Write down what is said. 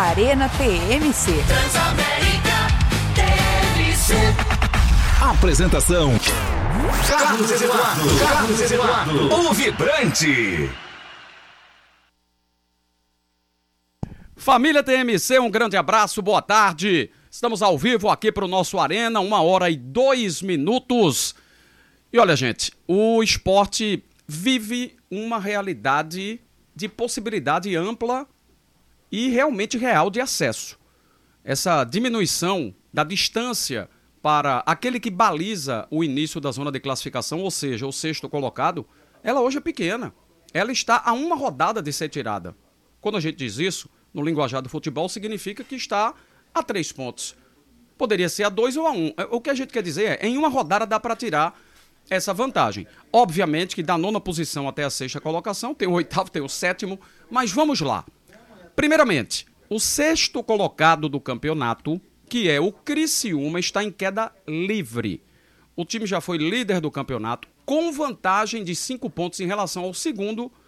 Arena TMC. Transamérica TMC. Apresentação: Carlos Eduardo, o vibrante. Família TMC, um grande abraço, boa tarde. Estamos ao vivo aqui para o nosso Arena, 1h02. E olha, gente, o esporte vive uma realidade de possibilidade ampla e realmente real de acesso. Essa diminuição da distância para aquele que baliza o início da zona de classificação, ou seja, o sexto colocado, ela hoje é pequena. Ela está a uma rodada de ser tirada. Quando a gente diz isso, no linguajar do futebol, significa que está a 3 pontos. Poderia ser a 2 ou a 1. O que a gente quer dizer é, em uma rodada dá para tirar essa vantagem. Obviamente que da 9ª posição até a 6ª colocação, tem o 8º, tem o 7º, mas vamos lá. Primeiramente, o 6º colocado do campeonato, que é o Criciúma, está em queda livre. O time já foi líder do campeonato, com vantagem de 5 pontos em relação ao segundo